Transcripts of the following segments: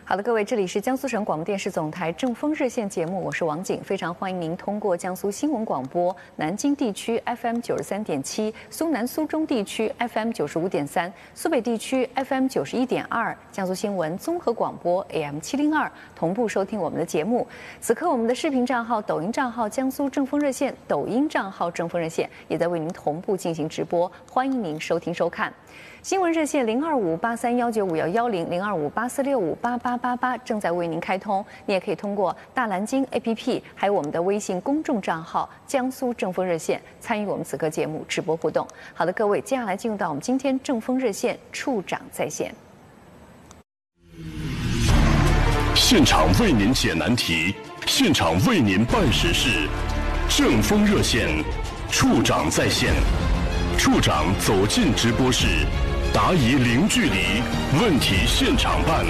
好的，各位，这里是江苏省广播电视总台正风热线节目，我是王景，非常欢迎您通过江苏新闻广播南京地区 FM 93.7、苏南苏中地区 FM 95.3、苏北地区 FM 91.2、江苏新闻综合广播 AM 702同步收听我们的节目。此刻，我们的视频账号、抖音账号江苏正风热线、抖音账号正风热线也在为您同步进行直播，欢迎您收听收看。新闻热线02583195102584658888正在为您开通，你也可以通过大蓝鲸 APP， 还有我们的微信公众账号江苏正风热线参与我们此刻节目直播互动。好的，各位，接下来进入到我们今天正风热线处长在线， 现场为您解难题，现场为您办实事，正风热线处长在线，处长走进直播室，答疑零距离，问题现场办。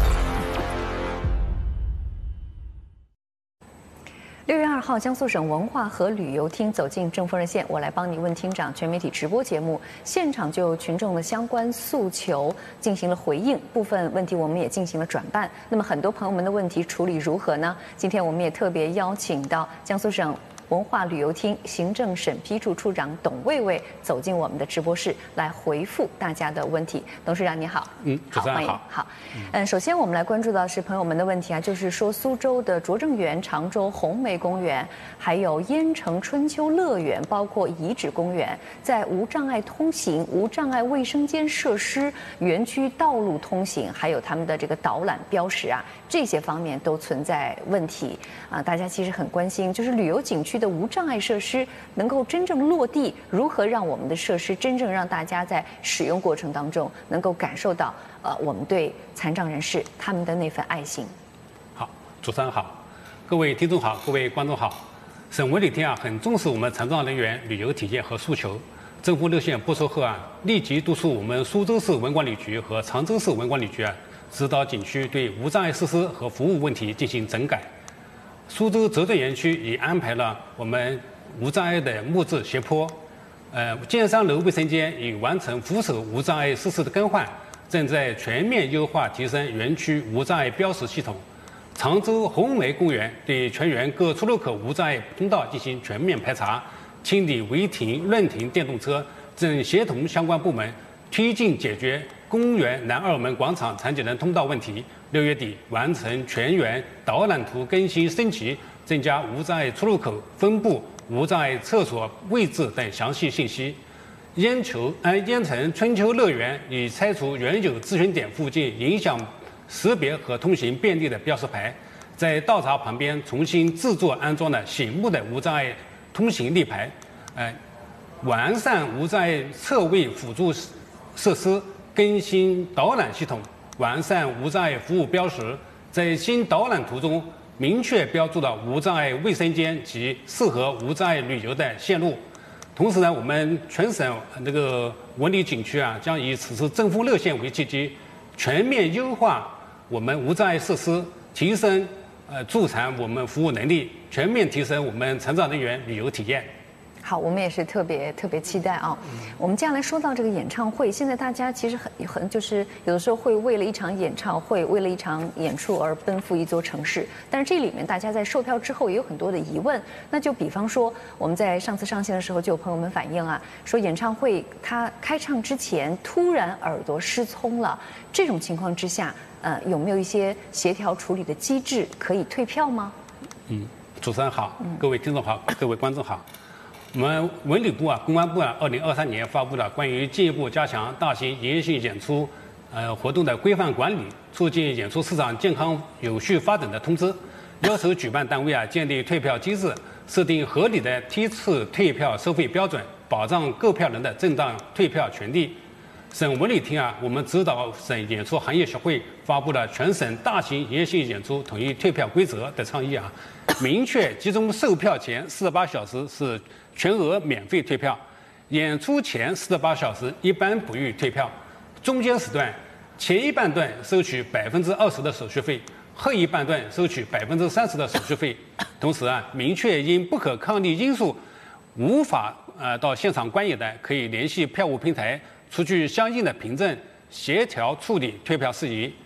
6月2号，江苏省文化和旅游厅走进正风热线，我来帮你问厅长全媒体直播节目，现场就群众的相关诉求进行了回应，部分问题我们也进行了转办。那么很多朋友们的问题处理如何呢？今天我们也特别邀请到江苏省文化旅游厅行政审批处处长董卫卫走进我们的直播室来回复大家的问题。董事长你好， 主持人好， 好，首先我们来关注到是朋友们的问题啊，就是说苏州的拙政园、常州红梅公园，还有燕城春秋乐园，包括遗址公园，在无障碍通行、无障碍卫生间设施、园区道路通行，还有他们的这个导览标识啊，这些方面都存在问题啊。大家其实很关心，就是旅游景区的无障碍设施能够真正落地，如何让我们的设施真正让大家在使用过程当中能够感受到我们对残障人士他们的那份爱心。 好，主持人好，各位听众好，各位观众好。省文旅厅很重视我们残障人员旅游体验和诉求。正风热线播出后立即督促我们苏州市文管理局和常州市文管理局指导景区对无障碍设施和服务问题进行整改。苏州拙政园区已安排了我们无障碍的木质斜坡，建商楼卫生间已完成扶手无障碍设施的更换，正在全面优化提升园区无障碍标识系统。常州红梅公园对全园各出入口无障碍通道进行全面排查，清理违停、乱停电动车，正协同相关部门推进解决公园南二门广场残疾人通道问题。6月底完成全园导览图更新升级，增加无障碍出入口分布、无障碍厕所位置等详细信息。燕城春秋乐园已拆除原有咨询点附近影响识别和通行便利的标识牌，在道闸旁边重新制作安装了醒目的无障碍通行立牌，完善无障碍侧位辅助设施，更新导览系统，完善无障碍服务标识，在新导览图中明确标注了无障碍卫生间及适合无障碍旅游的线路。同时呢，我们全省文旅景区将以此次正风热线为契机，全面优化我们无障碍设施，提升助残我们服务能力，全面提升我们残障人员旅游体验。 好，我们也是特别期待啊。我们接下来说到这个演唱会，现在大家其实很就是有的时候会为了一场演唱会，为了一场演出而奔赴一座城市，但是这里面大家在售票之后也有很多的疑问。那就比方说，我们在上次上线的时候就有朋友们反映说演唱会它开唱之前突然耳朵失聪了，这种情况之下，有没有一些协调处理的机制可以退票吗？ 主持人好，各位听众好，各位观众好。我们文旅部公安部2023年发布了关于进一步加强大型营业性演出活动的规范管理，促进演出市场健康有序发展的通知，要求举办单位建立退票机制，设定合理的梯次退票收费标准，保障购票人的正当退票权利。省文旅厅我们指导省演出行业协会发布了全省大型营业性演出统一退票规则的倡议明确集中售票前48小时是全额免费退票，演出前48小时一般不予退票，中间时段前一半段收取20%的手续费，后一半段收取30%的手续费。同时明确因不可抗力因素无法到现场观演的，可以联系票务平台出具相应的凭证，协调处理退票事宜。